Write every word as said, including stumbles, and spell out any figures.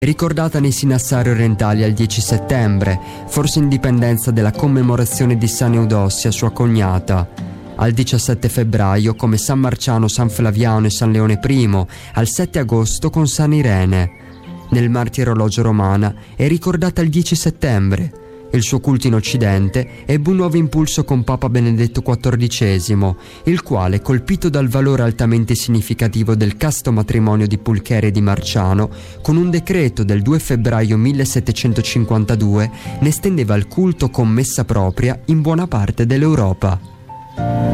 È ricordata nei sinassari orientali al dieci settembre, forse in dipendenza della commemorazione di San Eudossia, sua cognata. Al diciassette febbraio come San Marciano, San Flaviano e San Leone I, al sette agosto con San Irene. Nel martirologio romana è ricordata il dieci settembre. Il suo culto in Occidente ebbe un nuovo impulso con Papa Benedetto quattordicesimo, il quale, colpito dal valore altamente significativo del casto matrimonio di Pulcheria e di Marciano, con un decreto del due febbraio millesettecentocinquantadue ne estendeva il culto con messa propria in buona parte dell'Europa.